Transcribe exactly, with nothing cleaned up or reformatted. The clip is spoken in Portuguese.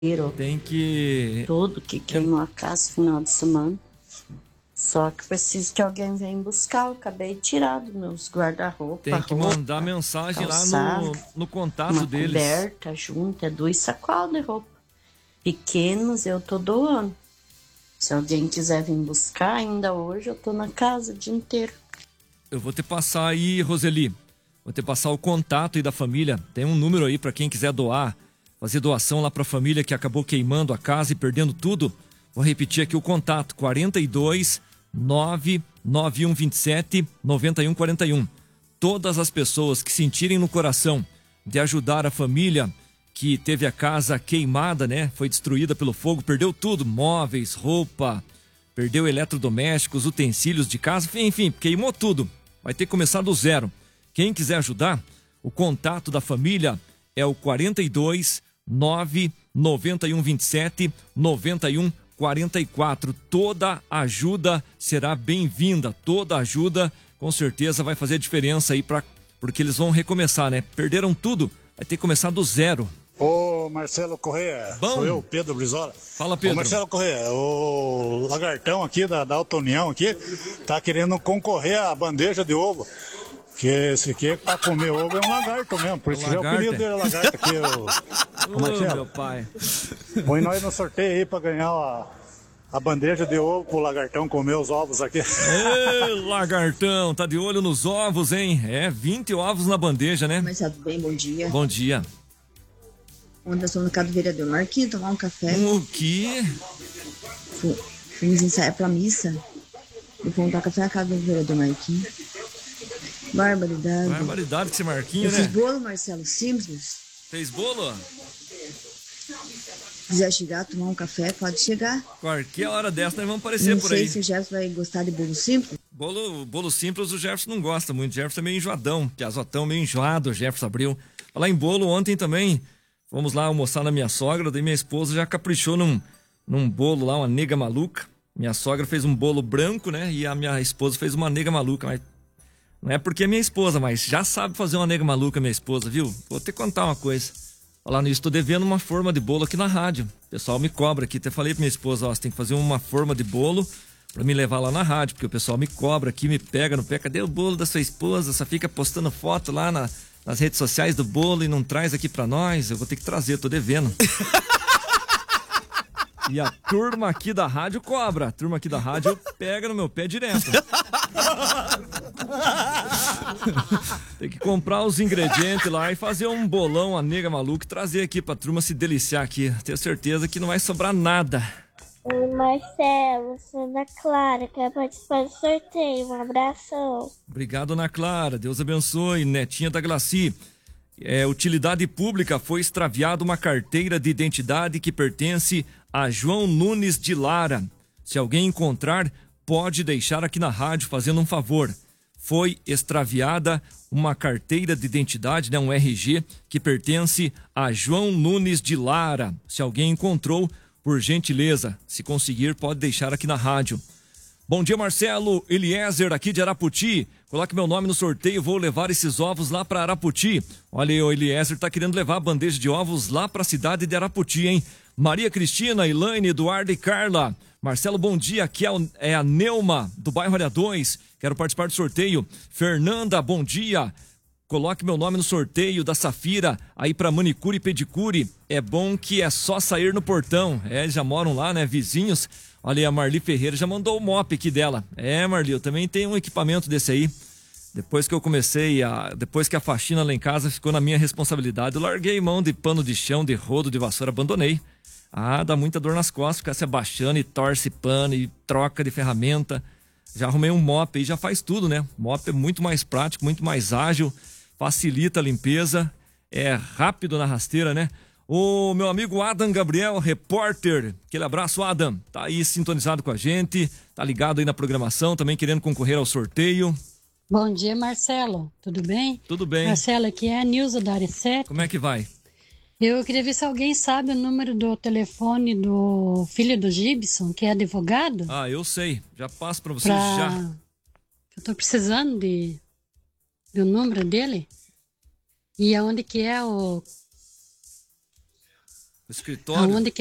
Tem que... Tudo que queimou a casa no final de semana. Só que preciso que alguém venha buscar. Eu acabei de tirar dos meus guarda-roupa. Tem que roupa, mandar mensagem calçado, lá no, no contato uma deles. coberta junto, é duas sacolas de roupa. Pequenos eu tô doando. Se alguém quiser vir buscar, ainda hoje eu tô na casa o dia inteiro. Eu vou te passar aí, Roseli. Vou te passar o contato aí da família. Tem um número aí para quem quiser doar. Fazer doação lá pra família que acabou queimando a casa e perdendo tudo. Vou repetir aqui o contato. quarenta e dois, nove nove um vinte e sete, noventa e um quarenta e um. Todas as pessoas que sentirem no coração de ajudar a família que teve a casa queimada, né? Foi destruída pelo fogo, perdeu tudo. Móveis, roupa, perdeu eletrodomésticos, utensílios de casa, enfim, queimou tudo. Vai ter que começar do zero. Quem quiser ajudar, o contato da família é o quarenta e dois, nove nove um vinte e sete, noventa e um quarenta e quatro. Toda ajuda será bem-vinda. Toda ajuda, com certeza, vai fazer diferença aí, pra, porque eles vão recomeçar, né? Perderam tudo, vai ter que começar do zero. Ô Marcelo Corrêa, Bom. Sou eu, Pedro Brizola. Fala, Pedro. Ô Marcelo Corrêa, o Lagartão aqui da, da Alta União aqui tá querendo concorrer à bandeja de ovo. Que esse aqui pra comer ovo é um lagarto mesmo, por isso que é o apelido dele, lagarto aqui. O... Ô, Marcelo, meu pai. Põe nós no sorteio aí pra ganhar a, a bandeja de ovo pro Lagartão comer os ovos aqui. Ei, Lagartão, tá de olho nos ovos, hein? É, vinte ovos na bandeja, né? Marcelo, tudo bem? Bom dia. Bom dia. Ontem eu estou no casa do vereador Marquinhos, tomar um café. O quê? Fomos ensaiar pra missa. E fomos tomar café na casa do vereador Marquinhos. Barbaridade. Barbaridade que esse Marquinhos, eu né? fiz bolo, Marcelo, simples. Fez bolo? Se quiser chegar, tomar um café, pode chegar. Qualquer hora dessa nós vamos aparecer não por aí. Não sei se o Jefferson vai gostar de bolo simples. Bolo, bolo simples o Jefferson não gosta muito. O Jefferson é meio enjoadão, que azotão meio enjoado, o Jefferson abriu. Falar em bolo, ontem também, fomos lá almoçar na minha sogra, daí minha esposa já caprichou num, num bolo lá, uma nega maluca. Minha sogra fez um bolo branco, né? E a minha esposa fez uma nega maluca, mas não é porque é minha esposa, mas já sabe fazer uma nega maluca, minha esposa, viu? Vou te contar uma coisa. Falar nisso, tô devendo uma forma de bolo aqui na rádio. O pessoal me cobra aqui. Até falei pra minha esposa, ó, você tem que fazer uma forma de bolo pra me levar lá na rádio, porque o pessoal me cobra aqui, me pega no pé. Cadê o bolo da sua esposa? Só fica postando foto lá na, nas redes sociais do bolo e não traz aqui pra nós. Eu vou ter que trazer, tô devendo. E a turma aqui da rádio cobra. A turma aqui da rádio pega no meu pé direto. Tem que comprar os ingredientes lá e fazer um bolão, a nega maluca, e trazer aqui pra turma se deliciar aqui. Tenho certeza que não vai sobrar nada. Oi, Marcelo, sou Ana Clara, quero participar do sorteio. Um abração. Obrigado, Ana Clara. Deus abençoe. Netinha da Glaci. É, utilidade pública, foi extraviada uma carteira de identidade que pertence a João Nunes de Lara. Se alguém encontrar, pode deixar aqui na rádio fazendo um favor. Foi extraviada uma carteira de identidade, né, um R G, que pertence a João Nunes de Lara. Se alguém encontrou, por gentileza, se conseguir, pode deixar aqui na rádio. Bom dia, Marcelo. Eliezer, aqui de Araputi. Coloque meu nome no sorteio, vou levar esses ovos lá para Araputi. Olha aí, o Eliezer tá querendo levar a bandeja de ovos lá para a cidade de Araputi, hein? Maria Cristina, Elaine, Eduardo e Carla. Marcelo, bom dia. Aqui é a Neuma, do bairro Área dois. Quero participar do sorteio. Fernanda, bom dia. Coloque meu nome no sorteio da Safira aí para manicure e pedicure. É bom que é só sair no portão. É, eles já moram lá, né, vizinhos. Olha aí, a Marli Ferreira já mandou o mop aqui dela. É, Marli, eu também tenho um equipamento desse aí. Depois que eu comecei, a, depois que a faxina lá em casa ficou na minha responsabilidade, eu larguei mão de pano de chão, de rodo, de vassoura, abandonei. Ah, dá muita dor nas costas, ficar se abaixando e torce pano e troca de ferramenta. Já arrumei um mop aí, já faz tudo, né? O mop é muito mais prático, muito mais ágil, facilita a limpeza, é rápido na rasteira, né? O meu amigo Adam Gabriel, repórter, aquele abraço, Adam, tá aí sintonizado com a gente, tá ligado aí na programação, também querendo concorrer ao sorteio. Bom dia, Marcelo, tudo bem? Tudo bem. Marcelo, aqui é a Nilza da área sete. Como é que vai? Eu queria ver se alguém sabe o número do telefone do filho do Gibson, que é advogado. Ah, eu sei, já passo pra vocês pra... já. Eu tô precisando de do número dele. E aonde que é o... escritório. Aonde